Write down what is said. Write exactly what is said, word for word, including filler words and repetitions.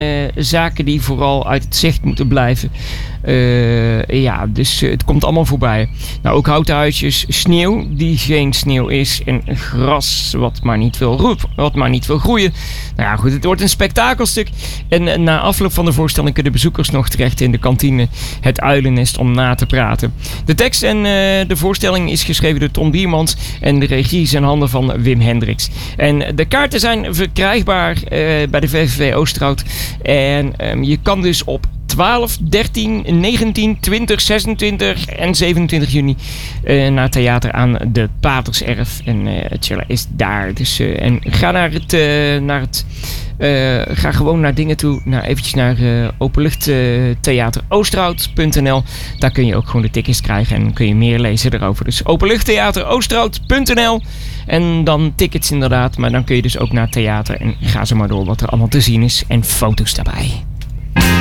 Uh, zaken die vooral uit het zicht moeten blijven. Uh, ja, dus uh, het komt allemaal voorbij. Nou, ook houten huisjes, sneeuw die geen sneeuw is en gras wat maar niet wil roepen, wat maar niet wil groeien. Nou ja, goed, het wordt een spektakelstuk. En uh, na afloop van de voorstelling kunnen bezoekers nog terecht in de kantine Het Uilennest om na te praten. De tekst en uh, de voorstelling is geschreven door Tom Biermans en de regie is in handen van Wim Hendricks. En de kaarten zijn verkrijgbaar uh, bij de V V V Oosterhout. En um, je kan dus op twaalf, dertien, negentien, twintig, zesentwintig en zevenentwintig juni uh, naar theater aan de Paterserf. En uh, chillen is daar. Dus, uh, en ga naar het... Uh, naar het uh, ga gewoon naar dingen toe. Nou, eventjes naar uh, openluchttheater oosterhout punt n l. Daar kun je ook gewoon de tickets krijgen en kun je meer lezen erover. Dus openluchttheater oosterhout punt n l. En dan tickets inderdaad. Maar dan kun je dus ook naar theater. En ga zo maar door wat er allemaal te zien is. En foto's daarbij.